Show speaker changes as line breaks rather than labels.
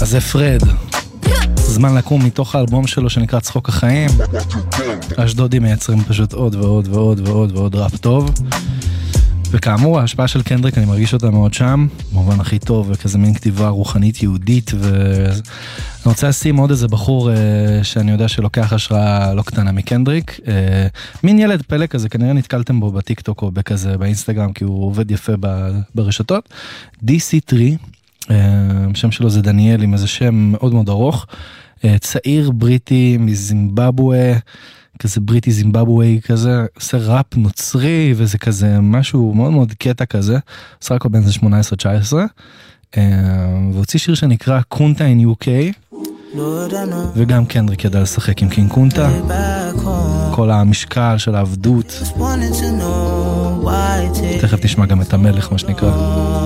אז זה פרד. זמן לקום מתוך האלבום שלו שנקרא צחוק החיים. אשדודים מייצרים פשוט עוד ועוד ועוד ועוד ועוד ראפ טוב. וכאמור, ההשפעה של קנדריק, אני מרגיש אותה מאוד שם, במובן הכי טוב, וכזה מין כתיבה רוחנית יהודית, ואני רוצה לשים עוד איזה בחור שאני יודע שלוקח השראה לא קטנה מקנדריק, מין ילד פלא כזה, כנראה נתקלתם בו בטיקטוק או בכזה באינסטגרם, כי הוא עובד יפה ברשתות, DC3, השם שלו זה דניאל, עם איזה שם מאוד מאוד ארוך, צעיר בריטי מזימבבואה, כזה בריטי זימבבוואי כזה, עושה ראפ נוצרי, וזה כזה משהו מאוד מאוד קטע כזה, עושה רק בן זה 18-19, והוציא שיר שנקרא קונטה in UK, וגם קנדריק ידע לשחק עם קינג קונטה, כל המשקל של העבדות, תכף תשמע גם את המלך מה שנקרא.